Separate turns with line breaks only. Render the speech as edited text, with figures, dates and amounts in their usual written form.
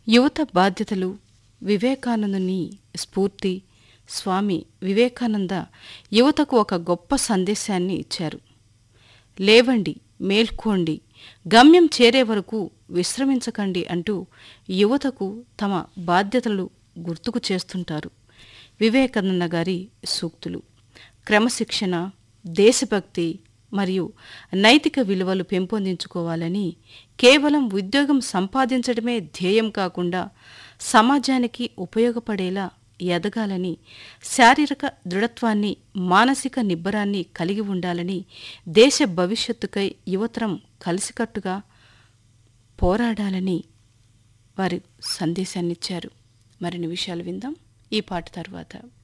యువత బాధ్యతలు, వివేకానందుని స్ఫూర్తి. స్వామి వివేకానంద యువతకు ఒక గొప్ప సందేశాన్ని ఇచ్చారు. లేవండి, మేల్కోండి, గమ్యం చేరే వరకు విశ్రమించకండి అంటూ యువతకు తమ బాధ్యతలు గుర్తుకు చేస్తుంటారు. వివేకానంద గారి సూక్తులు క్రమశిక్షణ, దేశభక్తి మరియు నైతిక విలువలు పెంపొందించుకోవాలని, కేవలం ఉద్యోగం సంపాదించడమే ధ్యేయం కాకుండా సమాజానికి ఉపయోగపడేలా ఎదగాలని, శారీరక దృఢత్వాన్ని, మానసిక నిబ్బరాన్ని కలిగి ఉండాలని, దేశ భవిష్యత్తుకై యువతరం కలిసికట్టుగా పోరాడాలని వారి సందేశాన్నిచ్చారు. మరిన్ని విషయాలు విందాం ఈ పాట తర్వాత.